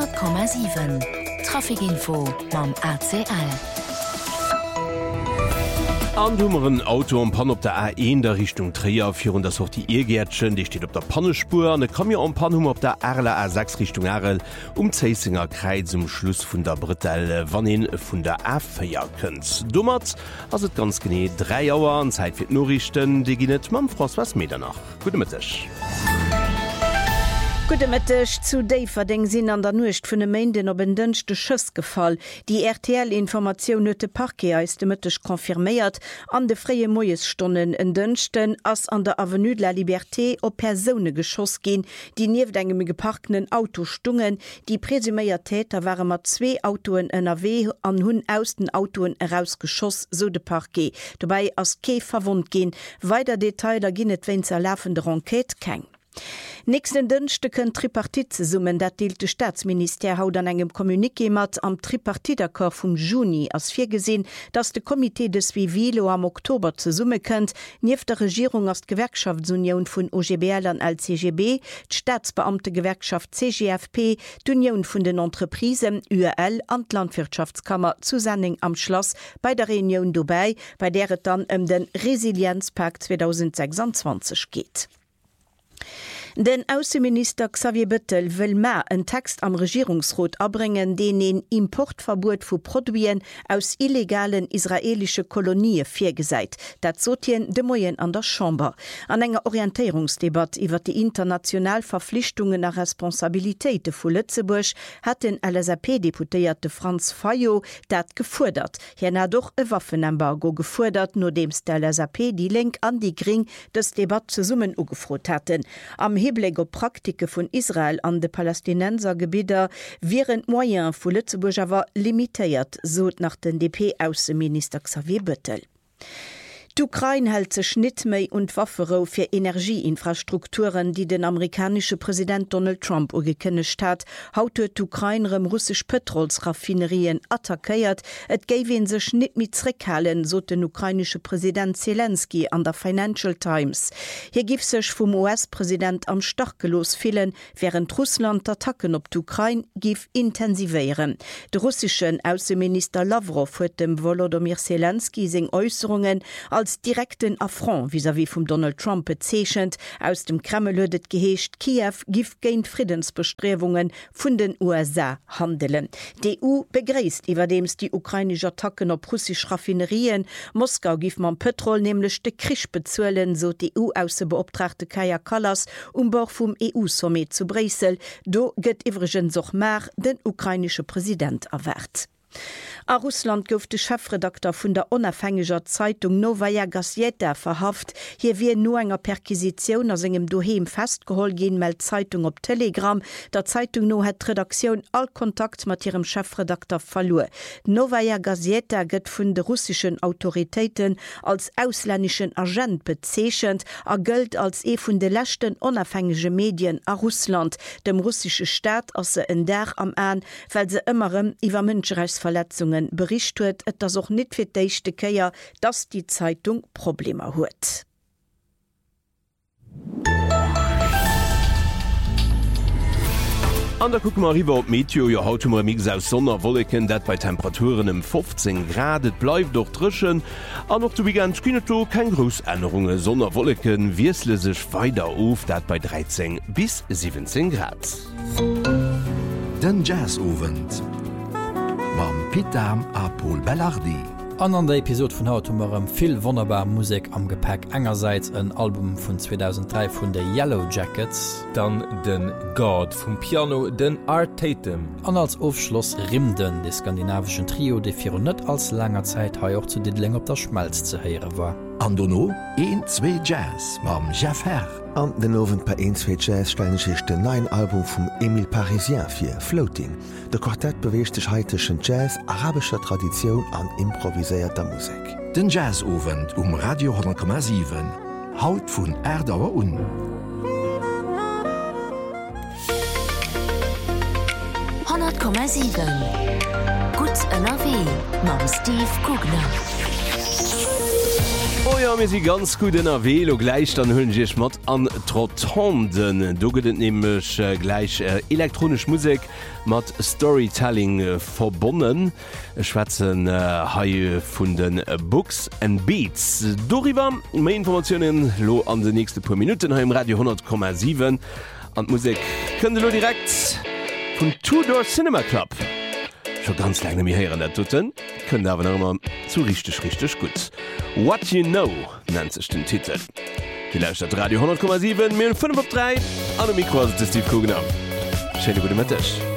100,7 Trafikinfo mam ACL. An dummeren Auto am Pan op der A1 der Richtung Trier führen das auch die Irrgärtchen, die steht op der Pannespur. Ne kam ja am Panhum op der Erle A6 Richtung Erl Zeisinger Kreis zum Schluss vun der Brittel wann vun der A4 könnt. Dummert as het ganz gene 3 Jahre an Zeit fir Norrichten, die ginet mam Frost was Meter nach. Gute Mittag. Gute Mittag zu Daverding sinn an der Nucht vun de Mainden op en dënchte Schëss gefall. Die RTL-Information huet de Parquet is de Mittag konfirméiert an de freie Moiesstonnen en dënchten ass an der Avenue de la Liberté op Persone geschoss gin, die nieef engem geparkten Auto stungen. Die presuméiert Täter waren mat 2 Autoen NRW an hunn aus den Autoen herausgeschoss, so de Parquet. Dabei ass Kee verwund gin. Weiter Detailer ginnet wenn ze laufende Enquete keng. Nächsten Dünchte können Tripartite summen, dat deelt de Staatsminister haut an engem Kommuniké mat am Tripartitakor vum Juni as fir gesinn, dats de Komitee de Suivilo am Oktober ze summe kënnt, nief der Regierung as Gewerkschaftsunion vun OGBL an LCGB, d'Staatsbeamte Gewerkschaft CGFP, d'Union vun den Entreprisen, URL an Landwirtschaftskammer zusanning am Schloss bei der Reunion Dubai, bei der et dann den Resilienzpakt 2026 geht. Den Außenminister Xavier Bettel will mehr einen Text am Regierungsrat abbringen, den ein Importverbot für Produkte aus illegalen israelischen Kolonien vorgeseit. Das sortieren de Moyen an der Chambre. An einer Orientierungsdebatte über die internationalen Verpflichtungen nach Responsabilitäten von Lützeburg hat den LSAP-Deputierte Franz Fayo das gefordert. Er hat doch ein Waffenembargo gefordert, nachdem der LSAP die Link an die Gring das Debatte zusammen ugefrot hatten. Am Hebleg op Praktike vun Israel an de Palästinensergebieter wären Moyen vu Lützeburg awer limitéiert, sot nach den DP-Außenminister Xavier Bettel. D'Ukraine hält sech net méi und Waffero fir Energieinfrastrukturen, die den amerikanische Präsident Donald Trump ugekënnecht hat. Haut huet d'Ukrainerem russisch Petrolsraffinerien attackéiert. Et géiwen sech net mit zréckhalen, so den ukrainische Präsident Zelensky an der Financial Times. Hier gif sech vum US-Präsident am Starkelos fehlen, während Russland Attacken op d'Ukraine gif intensivieren. De russischen Außenminister Lavrov huet dem Volodymyr Zelensky seg Äußerungen als direkten Affront vis-à-vis vom Donald Trump bezeechend. Aus dem Kreml huet geheescht, Kiew gif géint Friedensbestrebungen vun den USA handelen. Die EU begräst iwwerdems die ukrainische Attacken op russisch Raffinerien. Moskau gif man Petrol nämlich de Krisch bezuelen, so die EU-Außenbeauftragte Kaja Kallas Bauch vum EU-Summit zu Bresel. Do gëtt iwwergens och mer den ukrainische Präsident erwert. A Russland gouf de Chefredakteur vun der onabhängiger Zeitung Novaya Gazeta verhaft. Hier wie no enger Perquisition aus engem Doheim festgeholt gin, meldt Zeitung op Telegram. Der Zeitung no het Redaktion all Kontakt mat ihrem Chefredakteur verloren. Novaya Gazeta gëtt vun de russischen Autoritäten als ausländischen Agent bezeechend, gëlt als vun de lächten onabhängige Medien a Russland. Dem russische Staat as se en der am an, weil se immerem iwwer Menschenrechtsverletzungen Bericht huet, et das auch net fir d'éichte Käier, dass die Zeitung Probleme huet. An der guck mal riwer op Meteo jo haut mix aus Sonnerwolleken, dat bei Temperaturen im 15 Grad, et bleif doch drschen. An noch zu weekend Skineto kein Großänderungen, Sonnerwolleken wiesle sech weiter auf, dat bei 13 bis 17 Grad. Den Jazzovent Mam Pitam a Paul Bellardi. An der Episode vun Hautmarem vill wonnerbar Musik am Gepäck. Engerseits ein Album vun 2003 vun der Yellow Jackets, dann den God vum Piano, den Art Tatum. An als Aufschloss Rimden, de skandinavischen Trio, de 400 als langer Zeit ha auch zu dit Läng op der Schmalz ze heere war. Andono 1-2 Jazz mam Jeff Herr. An den Owen per 1-2 Jazz steinech den neuen Album vum Emile Parisien fir Floating. De Quartett beweescht dech heiteschen Jazz, arabischer Tradition an improviséierter Musik. Den Jazzowen Radio 10,7 Haut vun Erdauer un. Gut NRW mam Steve Kugler. Oh ja, mir sie ganz gut in der Velo gleich dann hüllen sich mat an Trotonden. Du gedet nämlich gleich elektronisch Musik mat Storytelling verbunden. Schwätzen Haie von den Books and Beats. Darüber mehr Informationen lo an den nächsten paar Minuten im Radio 100,7 an Musik. Könnt ihr direkt von Tudor Cinema Club. Schon ganz lange mir hören der Tutten, können aber noch immer zu richtig gut. What You Know nennt sich den Titel. Vielleicht hat Radio 100,7 mir 5 auf 3 an dem Mikro ist Steve Kugner. Schöne gute Mittag.